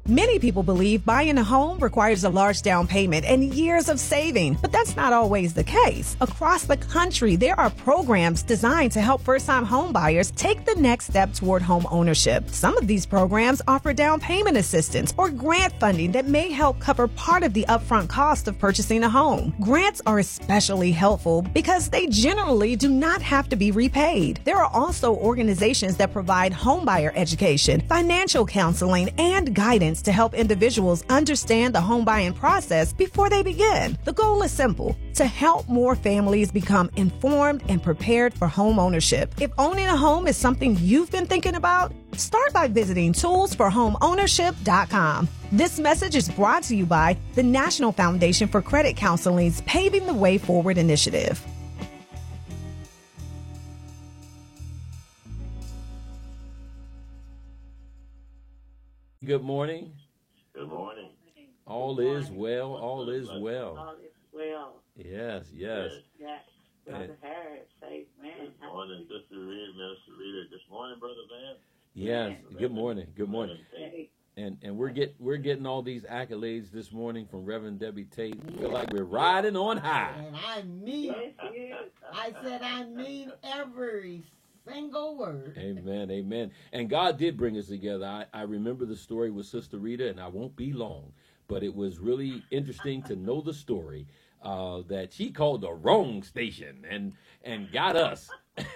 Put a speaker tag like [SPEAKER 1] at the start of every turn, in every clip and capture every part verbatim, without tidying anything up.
[SPEAKER 1] Many people believe buying a home requires a large down payment and years of saving, but that's not always the case. Across the country, there are programs designed to help first-time home buyers take the next step toward home ownership. Some of these programs offer down payment assistance or grant funding that may help cover part of the upfront cost of purchasing a home. Grants are especially helpful because they generally do not have to be repaid. There are also organizations that provide homebuyer education, financial counseling, and guidance to help individuals understand the home buying process before they begin. The goal is simple: to help more families become informed and prepared for home ownership. If owning a home is something you've been thinking about, start by visiting tools for home ownership dot com. This message is brought to you by the National Foundation for Credit Counseling's Paving the Way Forward initiative.
[SPEAKER 2] Good morning.
[SPEAKER 3] Good morning.
[SPEAKER 2] All
[SPEAKER 3] Good morning.
[SPEAKER 2] is well. All is well.
[SPEAKER 4] All is well.
[SPEAKER 2] Yes, yes.
[SPEAKER 4] Yes, Brother Harris, amen.
[SPEAKER 3] Good morning, Sister Rita, Minister Rita. Good morning, Brother Van.
[SPEAKER 2] Yes. Good morning. Good morning.
[SPEAKER 4] Hey,
[SPEAKER 2] And and we're get we're getting all these accolades this morning from Reverend Debbie Tate. We feel like we're riding on high.
[SPEAKER 5] And I mean,
[SPEAKER 4] yes, yes.
[SPEAKER 5] I said I mean every single word.
[SPEAKER 2] Amen. Amen. And God did bring us together. I, I remember the story with Sister Rita, and I won't be long, but it was really interesting to know the story uh, that she called the wrong station and and got us.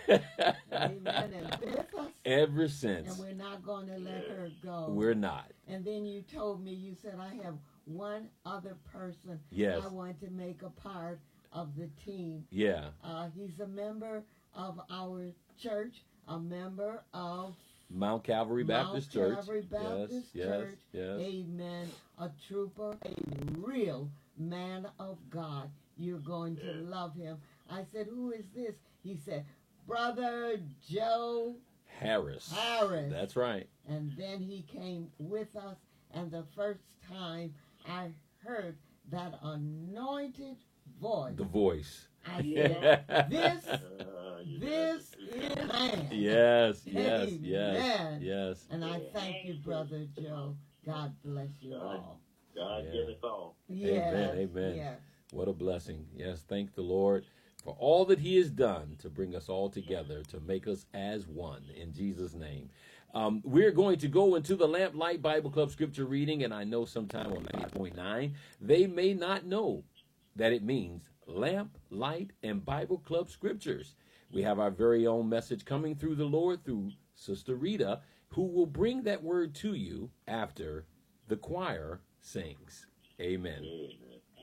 [SPEAKER 5] Amen. And with us,
[SPEAKER 2] Ever since.
[SPEAKER 5] and we're not going to let her go.
[SPEAKER 2] We're not.
[SPEAKER 5] And then you told me, you said, I have one other person
[SPEAKER 2] Yes.
[SPEAKER 5] I want to make a part of the team.
[SPEAKER 2] Yeah.
[SPEAKER 5] Uh, he's a member of our church, a member of
[SPEAKER 2] Mount Calvary Baptist
[SPEAKER 5] Mount
[SPEAKER 2] Church.
[SPEAKER 5] Calvary Baptist
[SPEAKER 2] yes,
[SPEAKER 5] Church.
[SPEAKER 2] yes, yes.
[SPEAKER 5] Amen. A trooper, a real man of God. You're going to love him. I said, who is this? He said, Brother Joe
[SPEAKER 2] Harris.
[SPEAKER 5] Harris.
[SPEAKER 2] That's right.
[SPEAKER 5] And then he came with us, and the first time I heard that anointed voice,
[SPEAKER 2] The voice.
[SPEAKER 5] I said, this,
[SPEAKER 3] Uh, you
[SPEAKER 5] this
[SPEAKER 3] know,
[SPEAKER 5] is man.
[SPEAKER 2] Yes, yes, yes,
[SPEAKER 5] Amen.
[SPEAKER 2] yes.
[SPEAKER 5] And I thank you, Brother Joe. God bless you all.
[SPEAKER 3] God
[SPEAKER 2] Yeah.
[SPEAKER 3] give us all.
[SPEAKER 5] Yes,
[SPEAKER 2] amen.
[SPEAKER 5] yes.
[SPEAKER 2] What a blessing. Yes, thank the Lord for all that he has done to bring us all together, to make us as one, in Jesus' name. Um, we're going to go into the Lamplight Bible Club scripture reading, and I know sometime on nine point nine, they may not know that it means Lamp, Light, and Bible Club scriptures. We have our very own message coming through the Lord through Sister Rita, who will bring that word to you after the choir sings. Amen.
[SPEAKER 3] Amen.